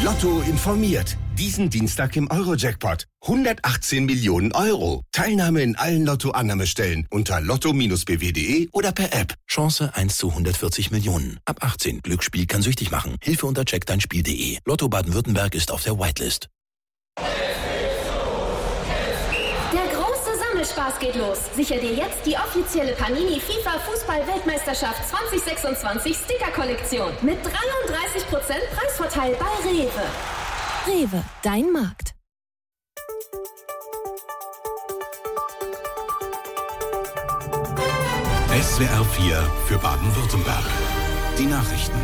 Lotto informiert. Diesen Dienstag im Euro-Jackpot. 118 Millionen Euro. Teilnahme in allen Lotto-Annahmestellen unter lotto-bw.de oder per App. Chance 1 zu 140 Millionen. Ab 18. Glücksspiel kann süchtig machen. Hilfe unter checkdeinspiel.de. Lotto Baden-Württemberg ist auf der Whitelist. Der große Sammelspar geht los. Sicher dir jetzt die offizielle Panini FIFA Fußball-Weltmeisterschaft 2026 Sticker-Kollektion mit 33% Preisvorteil bei Rewe. Rewe, dein Markt. SWR 4 für Baden-Württemberg. Die Nachrichten.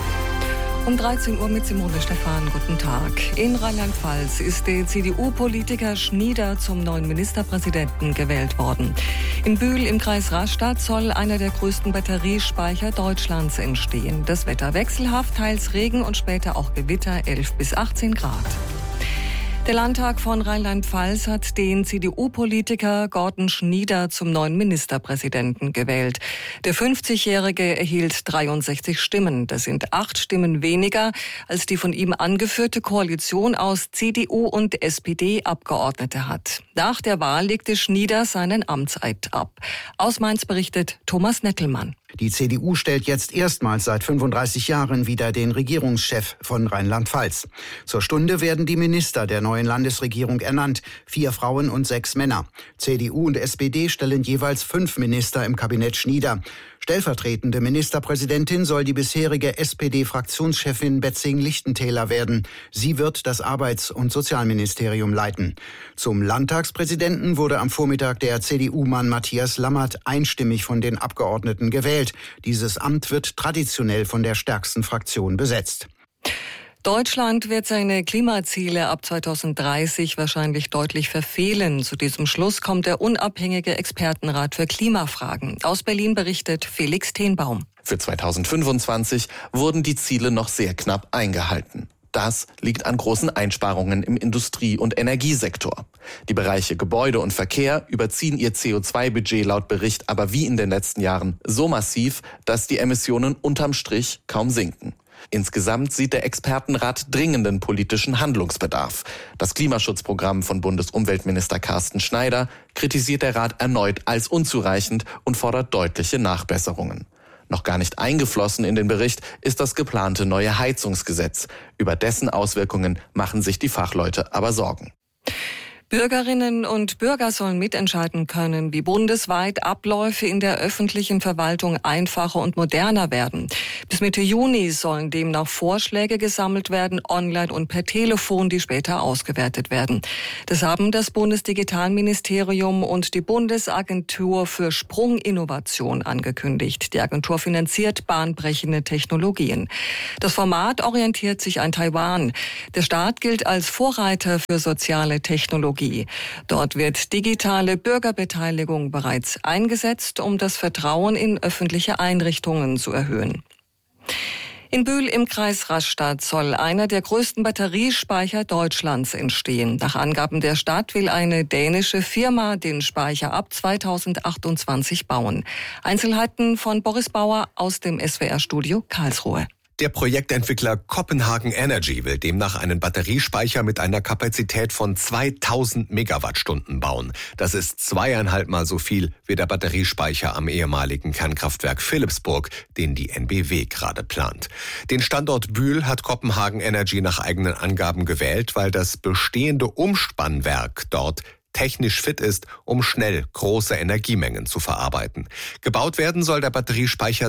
Um 13 Uhr mit Simone Stephan. Guten Tag. In Rheinland-Pfalz ist der CDU-Politiker Schnieder zum neuen Ministerpräsidenten gewählt worden. In Bühl im Kreis Rastatt soll einer der größten Batteriespeicher Deutschlands entstehen. Das Wetter wechselhaft, teils Regen und später auch Gewitter, 11 bis 18 Grad. Der Landtag von Rheinland-Pfalz hat den CDU-Politiker Gordon Schnieder zum neuen Ministerpräsidenten gewählt. Der 50-Jährige erhielt 63 Stimmen. Das sind 8 Stimmen weniger, als die von ihm angeführte Koalition aus CDU und SPD Abgeordnete hat. Nach der Wahl legte Schnieder seinen Amtseid ab. Aus Mainz berichtet Thomas Nettelmann. Die CDU stellt jetzt erstmals seit 35 Jahren wieder den Regierungschef von Rheinland-Pfalz. Zur Stunde werden die Minister der neuen Landesregierung ernannt, 4 Frauen und 6 Männer. CDU und SPD stellen jeweils 5 Minister im Kabinett Schnieder. Stellvertretende Ministerpräsidentin soll die bisherige SPD-Fraktionschefin Betzing-Lichtentäler werden. Sie wird das Arbeits- und Sozialministerium leiten. Zum Landtagspräsidenten wurde am Vormittag der CDU-Mann Matthias Lammert einstimmig von den Abgeordneten gewählt. Dieses Amt wird traditionell von der stärksten Fraktion besetzt. Deutschland wird seine Klimaziele ab 2030 wahrscheinlich deutlich verfehlen. Zu diesem Schluss kommt der unabhängige Expertenrat für Klimafragen. Aus Berlin berichtet Felix Tenbaum. Für 2025 wurden die Ziele noch sehr knapp eingehalten. Das liegt an großen Einsparungen im Industrie- und Energiesektor. Die Bereiche Gebäude und Verkehr überziehen ihr CO2-Budget laut Bericht aber wie in den letzten Jahren so massiv, dass die Emissionen unterm Strich kaum sinken. Insgesamt sieht der Expertenrat dringenden politischen Handlungsbedarf. Das Klimaschutzprogramm von Bundesumweltminister Carsten Schneider kritisiert der Rat erneut als unzureichend und fordert deutliche Nachbesserungen. Noch gar nicht eingeflossen in den Bericht ist das geplante neue Heizungsgesetz. Über dessen Auswirkungen machen sich die Fachleute aber Sorgen. Bürgerinnen und Bürger sollen mitentscheiden können, wie bundesweit Abläufe in der öffentlichen Verwaltung einfacher und moderner werden. Bis Mitte Juni sollen demnach Vorschläge gesammelt werden, online und per Telefon, die später ausgewertet werden. Das haben das Bundesdigitalministerium und die Bundesagentur für Sprunginnovation angekündigt. Die Agentur finanziert bahnbrechende Technologien. Das Format orientiert sich an Taiwan. Der Staat gilt als Vorreiter für soziale Technologie. Dort wird digitale Bürgerbeteiligung bereits eingesetzt, um das Vertrauen in öffentliche Einrichtungen zu erhöhen. In Bühl im Kreis Rastatt soll einer der größten Batteriespeicher Deutschlands entstehen. Nach Angaben der Stadt will eine dänische Firma den Speicher ab 2028 bauen. Einzelheiten von Boris Bauer aus dem SWR-Studio Karlsruhe. Der Projektentwickler Copenhagen Energy will demnach einen Batteriespeicher mit einer Kapazität von 2000 Megawattstunden bauen. Das ist 2,5 Mal so viel wie der Batteriespeicher am ehemaligen Kernkraftwerk Philippsburg, den die NBW gerade plant. Den Standort Bühl hat Copenhagen Energy nach eigenen Angaben gewählt, weil das bestehende Umspannwerk dort technisch fit ist, um schnell große Energiemengen zu verarbeiten. Gebaut werden soll der Batteriespeicher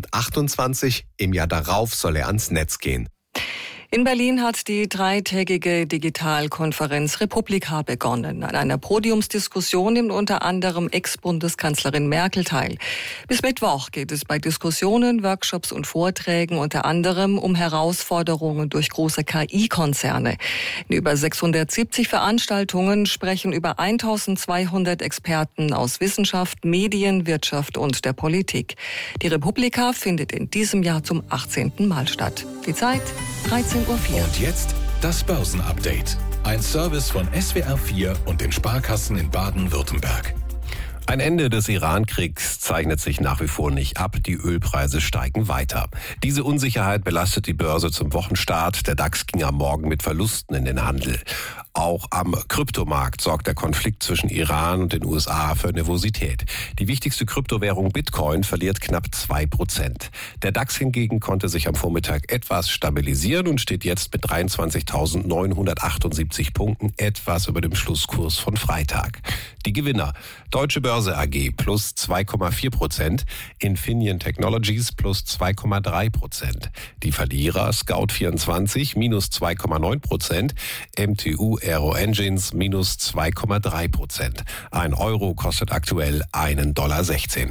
2028, im Jahr darauf soll er ans Netz gehen. In Berlin hat die 3-tägige Digitalkonferenz Republika begonnen. An einer Podiumsdiskussion nimmt unter anderem Ex-Bundeskanzlerin Merkel teil. Bis Mittwoch geht es bei Diskussionen, Workshops und Vorträgen unter anderem um Herausforderungen durch große KI-Konzerne. In über 670 Veranstaltungen sprechen über 1200 Experten aus Wissenschaft, Medien, Wirtschaft und der Politik. Die Republika findet in diesem Jahr zum 18. Mal statt. Die Zeit 13:04 Uhr. Und jetzt das Börsenupdate. Ein Service von SWR 4 und den Sparkassen in Baden-Württemberg. Ein Ende des Iran-Kriegs zeichnet sich nach wie vor nicht ab. Die Ölpreise steigen weiter. Diese Unsicherheit belastet die Börse zum Wochenstart. Der DAX ging am Morgen mit Verlusten in den Handel. Auch am Kryptomarkt sorgt der Konflikt zwischen Iran und den USA für Nervosität. Die wichtigste Kryptowährung Bitcoin verliert knapp 2%. Der DAX hingegen konnte sich am Vormittag etwas stabilisieren und steht jetzt mit 23.978 Punkten etwas über dem Schlusskurs von Freitag. Die Gewinner: Deutsche Börse AG plus 2,4%, Infineon Technologies plus 2,3%. Die Verlierer Scout24 minus 2,9%, MTU Aero Engines minus 2,3%. Ein Euro kostet aktuell $1,16.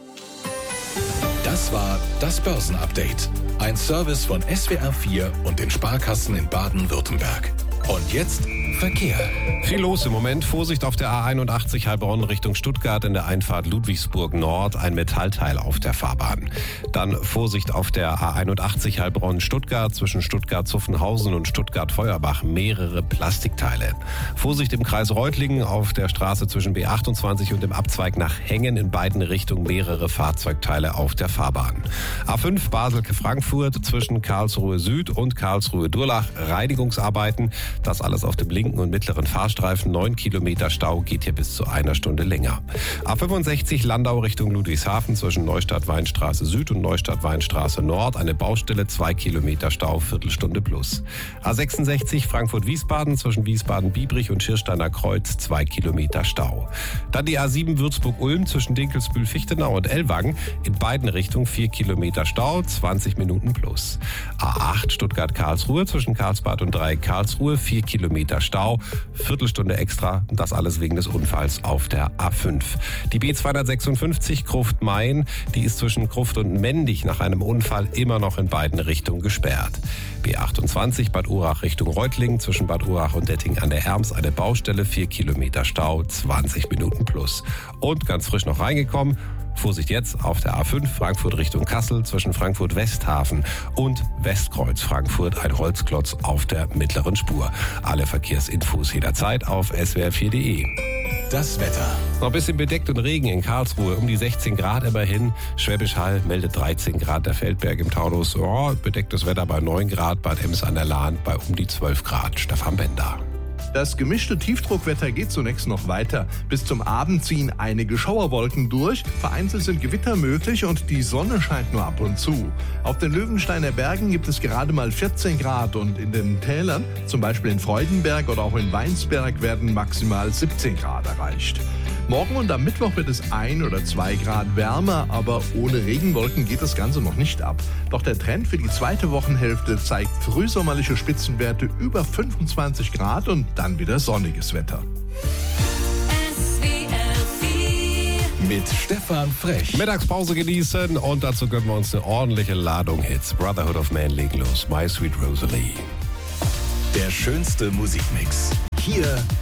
Das war das Börsenupdate. Ein Service von SWR4 und den Sparkassen in Baden-Württemberg. Und jetzt Verkehr. Viel los im Moment. Vorsicht auf der A81 Heilbronn Richtung Stuttgart in der Einfahrt Ludwigsburg Nord. Ein Metallteil auf der Fahrbahn. Dann Vorsicht auf der A81 Heilbronn Stuttgart zwischen Stuttgart-Zuffenhausen und Stuttgart-Feuerbach. Mehrere Plastikteile. Vorsicht im Kreis Reutlingen auf der Straße zwischen B28 und dem Abzweig nach Hengen in beiden Richtungen. Mehrere Fahrzeugteile auf der Fahrbahn. A5 Basel-Frankfurt zwischen Karlsruhe Süd und Karlsruhe-Durlach. Reinigungsarbeiten. Das alles auf dem linken und mittleren Fahrstreifen. 9 Kilometer Stau, geht hier bis zu einer Stunde länger. A65 Landau Richtung Ludwigshafen zwischen Neustadt-Weinstraße Süd und Neustadt-Weinstraße Nord. Eine Baustelle, 2 Kilometer Stau, Viertelstunde plus. A66 Frankfurt-Wiesbaden zwischen Wiesbaden-Biebrich und Schirsteiner Kreuz, 2 Kilometer Stau. Dann die A7 Würzburg-Ulm zwischen Dinkelsbühl-Fichtenau und Ellwangen. In beiden Richtungen 4 Kilometer Stau, 20 Minuten plus. A8 Stuttgart-Karlsruhe zwischen Karlsbad und Dreieck Karlsruhe, 4 Kilometer Stau, Viertelstunde extra. Und das alles wegen des Unfalls auf der A5. Die B256 Gruft-Main, die ist zwischen Gruft und Mendig nach einem Unfall immer noch in beiden Richtungen gesperrt. B28 Bad Urach Richtung Reutlingen zwischen Bad Urach und Detting an der Erms eine Baustelle, 4 Kilometer Stau, 20 Minuten plus. Und ganz frisch noch reingekommen, Vorsicht jetzt auf der A5 Frankfurt Richtung Kassel zwischen Frankfurt Westhafen und Westkreuz Frankfurt, ein Holzklotz auf der mittleren Spur. Alle Verkehrsinfos jederzeit auf swr4.de. Das Wetter. Noch ein bisschen bedeckt und Regen in Karlsruhe, um die 16 Grad immerhin. Schwäbisch Hall meldet 13 Grad, der Feldberg im Taunus. Bedecktes Wetter bei 9 Grad, Bad Ems an der Lahn bei um die 12 Grad. Stefan Bender. Das gemischte Tiefdruckwetter geht zunächst noch weiter. Bis zum Abend ziehen einige Schauerwolken durch, vereinzelt sind Gewitter möglich und die Sonne scheint nur ab und zu. Auf den Löwensteiner Bergen gibt es gerade mal 14 Grad und in den Tälern, zum Beispiel in Freudenberg oder auch in Weinsberg, werden maximal 17 Grad erreicht. Morgen und am Mittwoch wird es 1 oder 2 Grad wärmer, aber ohne Regenwolken geht das Ganze noch nicht ab. Doch der Trend für die zweite Wochenhälfte zeigt frühsommerliche Spitzenwerte über 25 Grad und dann wieder sonniges Wetter. Mit Stefan Frech. Mittagspause genießen und dazu gönnen wir uns eine ordentliche Ladung Hits. Brotherhood of Man legen los. My Sweet Rosalie. Der schönste Musikmix. Hier